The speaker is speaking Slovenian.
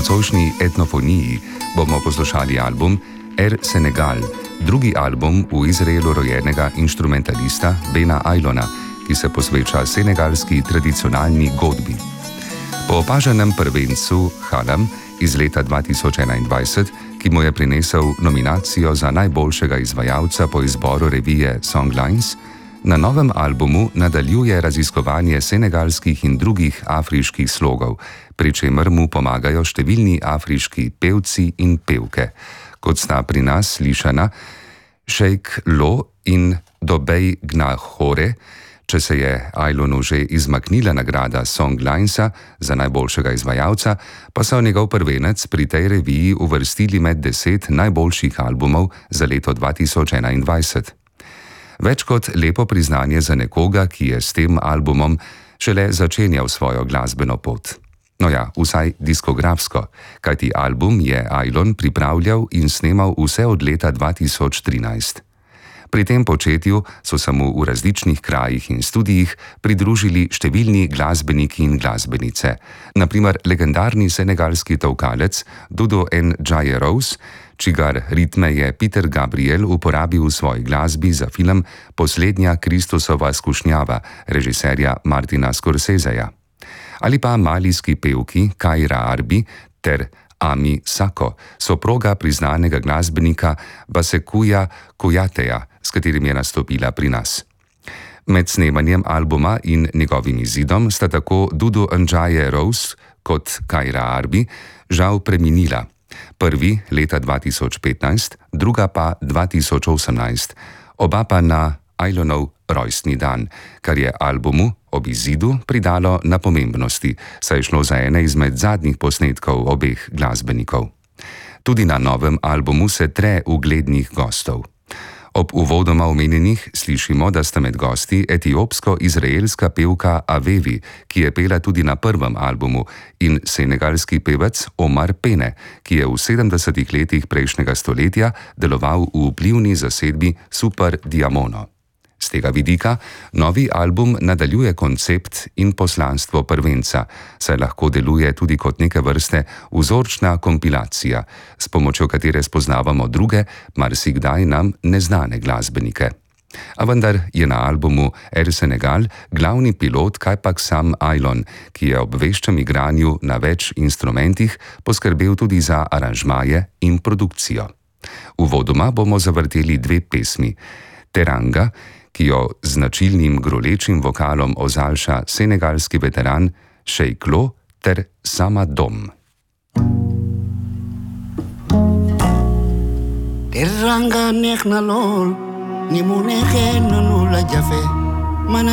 nocojšnji etnofoniji bomo poslušali album Air Senegal, drugi album v Izraelu rojenega inštrumentalista Bena Ailona, ki se posveča senegalski tradicionalni godbi. Po opaženem prvencu Halam iz leta 2021, ki mu je prinesel nominacijo za najboljšega izvajalca po izboru revije Songlines, na novem albumu nadaljuje raziskovanje senegalskih in drugih afriških slogov, pri čemer mu pomagajo številni afriški pevci in pevke, kot sta pri nas slišana Sheikh Lo in Dobej Gnahore. Če se je Ailonu že izmaknila nagrada Songlinesa za najboljšega izvajalca, pa so njegov prvenec pri tej reviji uvrstili med 10 najboljših albumov za leto 2021. Več kot lepo priznanje za nekoga, ki je s tem albumom šele začenjal svojo glasbeno pot. No ja, vsaj diskografsko, kajti album je Ailon pripravljal in snemal vse od leta 2013. Pri tem početju so se mu v različnih krajih in studijih pridružili številni glasbeniki in glasbenice, na primer legendarni senegalski tolkalec Doudou N'Djaye Rose, čigar ritme je Peter Gabriel uporabil v svoji glasbi za film Poslednja Kristusova skušnjava režiserja Martina Scorseseja. Ali pa malijski pevki Kaira Arbi ter Ami Sako, soproga priznanega glasbenika Basekuja Kujateja, s katerim je nastopila pri nas. Med snemanjem albuma in njegovim izidom sta tako Doudou N'Djaye Rose kot Kaira Arbi žal preminila. Prvi leta 2015, druga pa 2018, oba pa na Ailonov rojstni dan, kar je albumu ob izidu pridalo na pomembnosti, saj je šlo za ene izmed zadnjih posnetkov obeh glasbenikov. Tudi na novem albumu se tre uglednih gostov. Ob uvodoma omenjenih slišimo, da sta med gosti etiopsko-izraelska pevka Avevi, ki je pela tudi na prvem albumu, in senegalski pevec Omar Pene, ki je v 70. letih prejšnjega stoletja deloval v vplivni zasedbi Super Diamono. Z tega vidika novi album nadaljuje koncept in poslanstvo prvenca, saj lahko deluje tudi kot neke vrste vzorčna kompilacija, s pomočjo katere spoznavamo druge, marsikdaj nam neznane glasbenike. A vendar je na albumu Air Senegal glavni pilot kajpak sam Ailon, ki je ob veščem igranju na več instrumentih poskrbel tudi za aranžmaje in produkcijo. Uvodoma bomo zavrteli 2 pesmi: Teranga, ki jo z značilnim grolečim vokalom ozalša senegalski veteran Sheikh Lo, ter Sama Dom. Teranga neex na lool ni mu neexee noonu la jafe